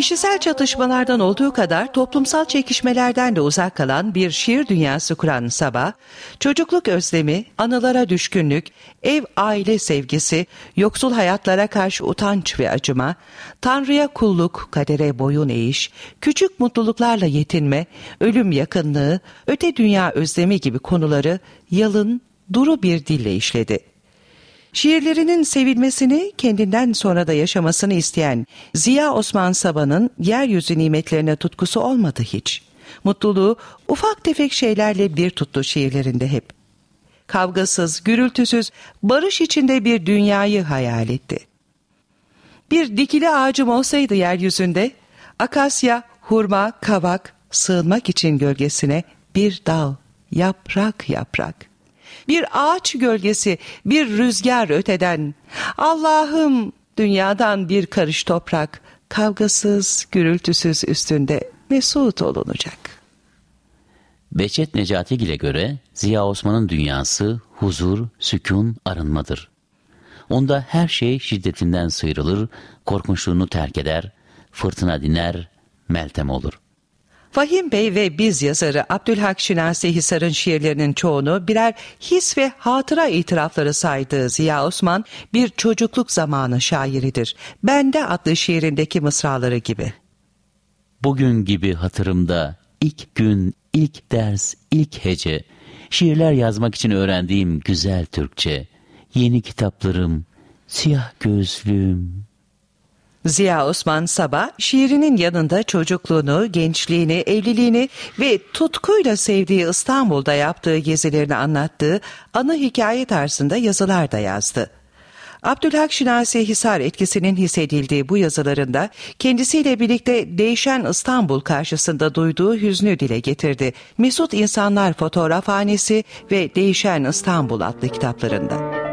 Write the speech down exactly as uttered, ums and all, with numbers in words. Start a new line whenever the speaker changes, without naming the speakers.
Kişisel çatışmalardan olduğu kadar toplumsal çekişmelerden de uzak kalan bir şiir dünyası kuran Sabah, çocukluk özlemi, anılara düşkünlük, ev aile sevgisi, yoksul hayatlara karşı utanç ve acıma, Tanrı'ya kulluk, kadere boyun eğiş, küçük mutluluklarla yetinme, ölüm yakınlığı, öte dünya özlemi gibi konuları yalın, duru bir dille işledi. Şiirlerinin sevilmesini, kendinden sonra da yaşamasını isteyen Ziya Osman Sabah'ın yeryüzü nimetlerine tutkusu olmadı hiç. Mutluluğu ufak tefek şeylerle bir tuttu şiirlerinde hep. Kavgasız, gürültüsüz, barış içinde bir dünyayı hayal etti. Bir dikili ağacım olsaydı yeryüzünde, akasya, hurma, kavak, sığınmak için gölgesine bir dal, yaprak yaprak. Bir ağaç gölgesi, bir rüzgar öteden, Allah'ım dünyadan bir karış toprak, kavgasız, gürültüsüz üstünde mesut olunacak.
Behçet Necatigil'e göre Ziya Osman'ın dünyası huzur, sükun, arınmadır. Onda her şey şiddetinden sıyrılır, korkunçluğunu terk eder, fırtına diner, meltem olur.
Fahim Bey ve Biz yazarı Abdülhak Şinasi Hisar'ın şiirlerinin çoğunu birer his ve hatıra itirafları saydığı Ziya Osman bir çocukluk zamanı şairidir. Bende adlı şiirindeki mısraları gibi.
Bugün gibi hatırımda ilk gün, ilk ders, ilk hece, şiirler yazmak için öğrendiğim güzel Türkçe, yeni kitaplarım, siyah gözlüğüm.
Ziya Osman Sabah, şiirinin yanında çocukluğunu, gençliğini, evliliğini ve tutkuyla sevdiği İstanbul'da yaptığı gezilerini anlattığı anı hikaye tarzında yazılar da yazdı. Abdülhak Şinasi Hisar etkisinin hissedildiği bu yazılarında kendisiyle birlikte değişen İstanbul karşısında duyduğu hüznü dile getirdi. Mesut İnsanlar Fotoğrafhanesi ve Değişen İstanbul adlı kitaplarında.